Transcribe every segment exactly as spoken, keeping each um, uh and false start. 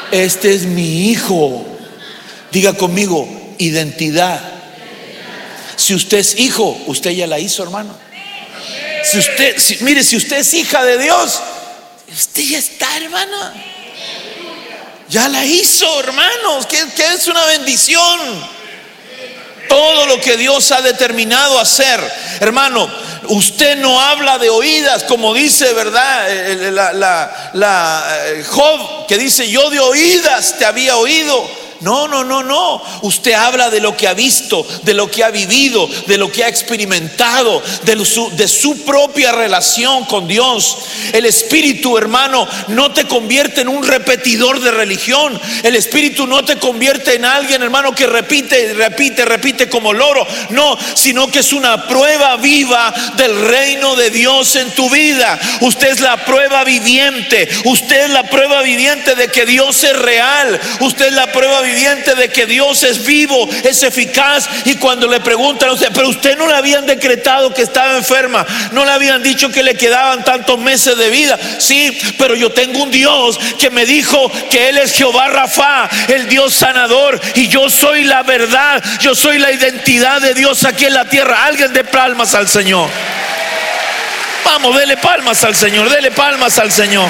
Este es mi hijo. Diga conmigo, identidad. Si usted es hijo, usted ya la hizo, hermano. Si usted, si, mire, si usted es hija de Dios, usted ya está, hermana. Ya la hizo, hermanos. Que, que es una bendición. Todo lo que Dios ha determinado hacer, hermano, usted no habla de oídas, como dice, ¿verdad? La, la, la Job, que dice: yo de oídas te había oído. No, no, no, no. Usted habla de lo que ha visto, de lo que ha vivido, de lo que ha experimentado, de su, de su propia relación con Dios. El Espíritu, hermano, no te convierte en un repetidor de religión. El Espíritu no te convierte en alguien, hermano, que repite, repite, repite como loro. No, sino que es una prueba viva del reino de Dios en tu vida. Usted es la prueba viviente. Usted es la prueba viviente de que Dios es real. Usted es la prueba viviente de que Dios es vivo, es eficaz. Y cuando le preguntan a usted: pero usted no le habían decretado que estaba enferma, no le habían dicho que le quedaban tantos meses de vida. Sí, pero yo tengo un Dios que me dijo que Él es Jehová Rafa, el Dios sanador, y yo soy la verdad, yo soy la identidad de Dios aquí en la tierra. Alguien dé palmas al Señor. Vamos, dele palmas al Señor, dele palmas al Señor.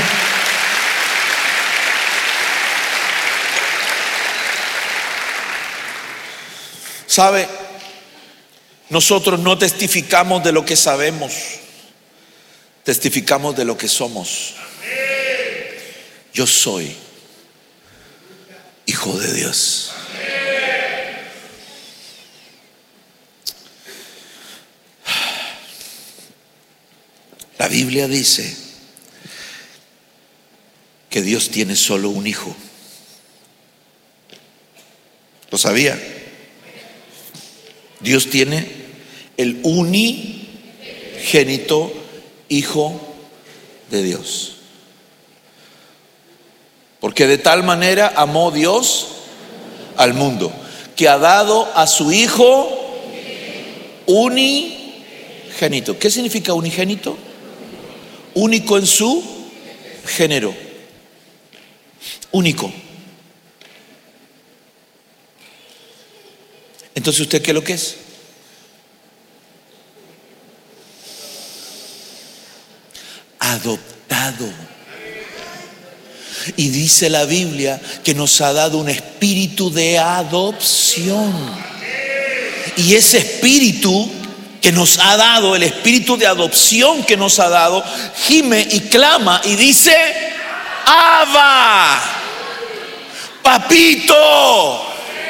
¿Sabe? Nosotros no testificamos de lo que sabemos, testificamos de lo que somos. Yo soy hijo de Dios. La Biblia dice que Dios tiene solo un hijo. ¿Lo sabía? Dios tiene el unigénito Hijo de Dios. Porque de tal manera amó Dios al mundo, que ha dado a su Hijo unigénito. ¿Qué significa unigénito? Único en su género. Único. Entonces, ¿usted qué es lo que es? Adoptado. Y dice la Biblia que nos ha dado un espíritu de adopción. Y ese espíritu que nos ha dado, el espíritu de adopción que nos ha dado, gime y clama y dice: Abba, papito.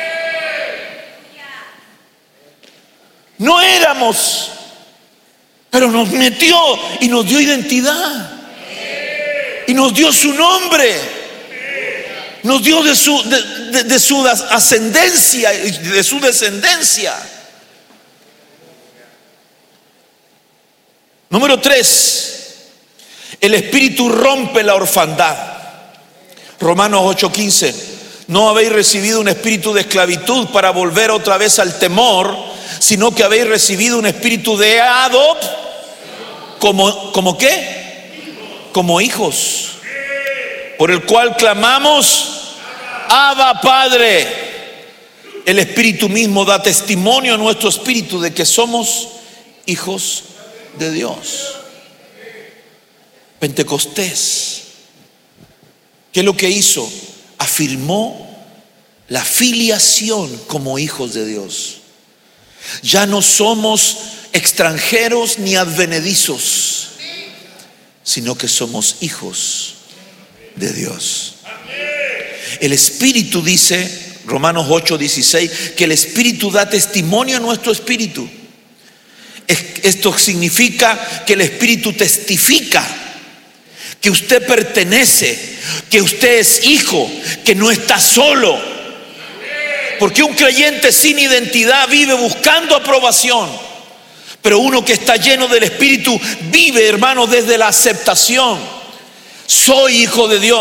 No éramos, pero nos metió y nos dio identidad. Y nos dio su nombre. Nos dio de su, de, de, de su ascendencia, de su descendencia. Número tres, el Espíritu rompe la orfandad. Romanos ocho quince. No habéis recibido un espíritu de esclavitud para volver otra vez al temor, sino que habéis recibido un espíritu de adopción. ¿Como, como qué? Como hijos, por el cual clamamos: Abba, Padre. El Espíritu mismo da testimonio a nuestro espíritu de que somos hijos de Dios. Pentecostés, ¿qué es lo que hizo? Afirmó la filiación como hijos de Dios. Ya no somos extranjeros ni advenedizos, sino que somos hijos de Dios. El Espíritu dice, Romanos ocho dieciséis, que el Espíritu da testimonio a nuestro espíritu. Esto significa que el Espíritu testifica que usted pertenece, que usted es hijo, que no está solo. Porque un creyente sin identidad vive buscando aprobación, pero uno que está lleno del Espíritu vive, hermano, desde la aceptación. Soy hijo de Dios.